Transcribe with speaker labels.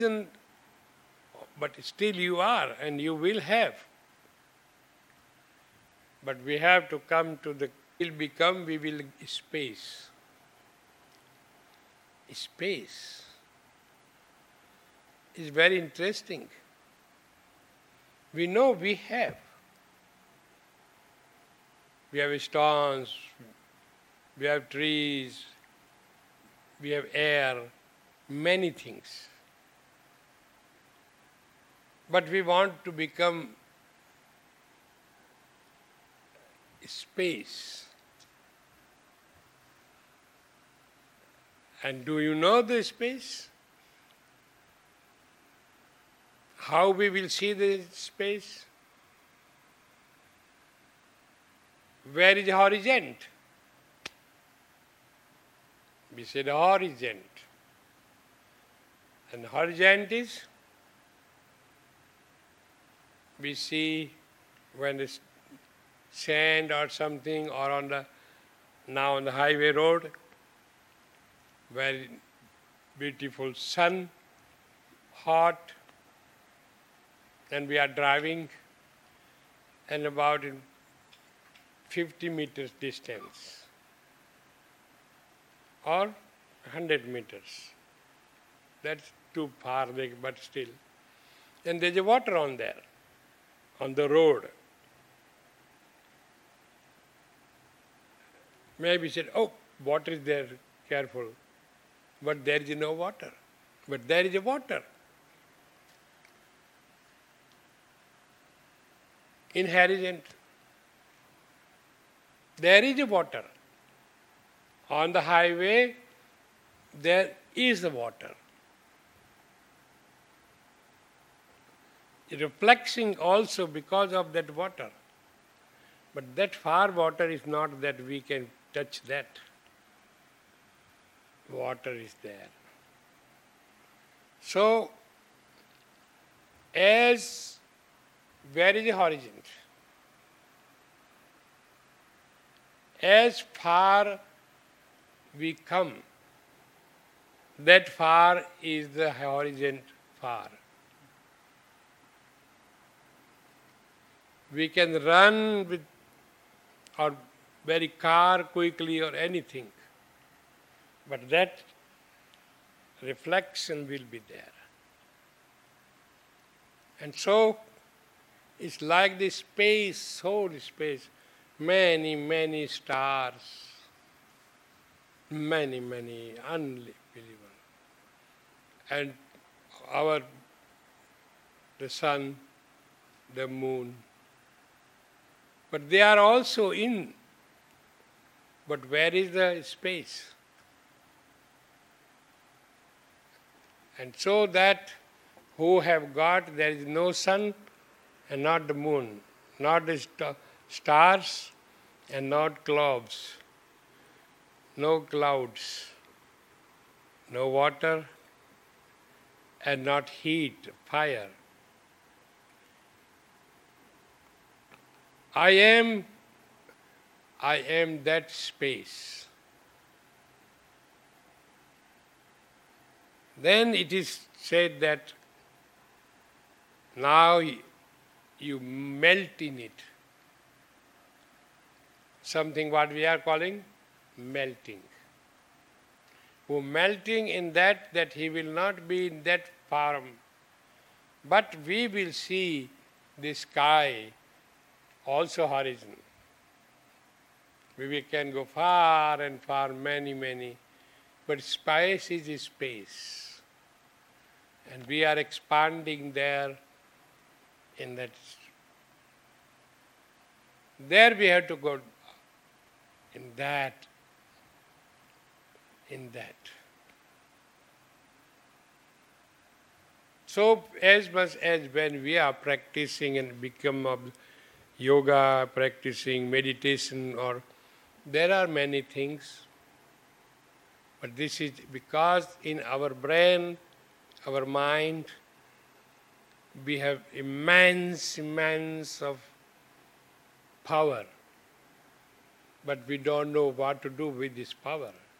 Speaker 1: Then, but still you are and you will have. But we have to come to the, we will space. Space is very interesting. We know we have. We have stones, we have trees, we have air, many things. But we want to become space. And do you know the space? How we will see the space? Where is the horizon? We say the horizon. And horizon is, we see when it's sand or something, or on the, now on the highway road, very beautiful sun, hot, and we are driving, and about in 50 meters distance or 100 meters. That's too far, but still. And there's a water on there, on the road. Maybe said, oh, water is there, careful. But there is no water. But there is a water. Inherent. There is a water. On the highway, there is the water. Reflecting also because of that water. But that far water is not that we can touch that. Water is there. So, as where is the horizon? As far we come, that far is the horizon far. We can run with our very car quickly or anything, but that reflection will be there. And so, it's like the space, whole space, many, many stars, many, many, unbelievable. And the sun, the moon. But they are also in. But where is the space? And so that who have got, there is no sun and not the moon, not the stars and not clouds, no clouds, no water and not heat, fire. I am that space. Then it is said that now you melt in it. Something what we are calling melting. Who melting in that he will not be in that form, but we will see the sky, also horizon. We can go far and far, many, many, but space is space. And we are expanding there in that. There we have to go in that. So as much as when we are practicing and become of yoga, practicing meditation, or there are many things, but this is because in our brain, our mind, we have immense of power, but we don't know what to do with this power.